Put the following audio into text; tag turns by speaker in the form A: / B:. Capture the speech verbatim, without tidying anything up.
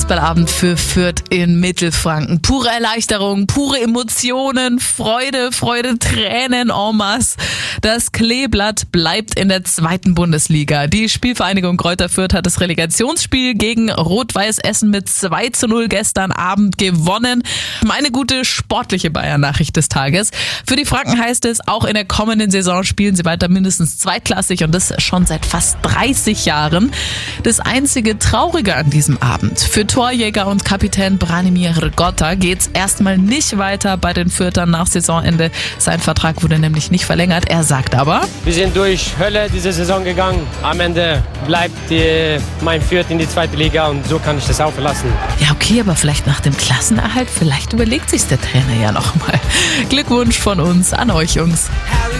A: Fußballabend für Fürth in Mittelfranken. Pure Erleichterung, pure Emotionen, Freude, Freude, Tränen en masse. Das Kleeblatt bleibt in der zweiten Bundesliga. Die Spielvereinigung Greuther Fürth hat das Relegationsspiel gegen Rot-Weiß Essen mit zwei zu null gestern Abend gewonnen. Meine gute sportliche Bayern-Nachricht des Tages. Für die Franken heißt es, auch in der kommenden Saison spielen sie weiter mindestens zweitklassig und das schon seit fast dreißig Jahren. Das einzige Traurige an diesem Abend: für Torjäger und Kapitän Branimir Hrgota geht's erstmal nicht weiter bei den Fürthern nach Saisonende. Sein Vertrag wurde nämlich nicht verlängert. Er sagt aber:
B: Wir sind durch Hölle diese Saison gegangen. Am Ende bleibt die, mein Fürth in die zweite Liga und so kann ich das auch verlassen.
A: Ja, okay, aber vielleicht nach dem Klassenerhalt, vielleicht überlegt sich der Trainer ja nochmal. Glückwunsch von uns an euch, Jungs.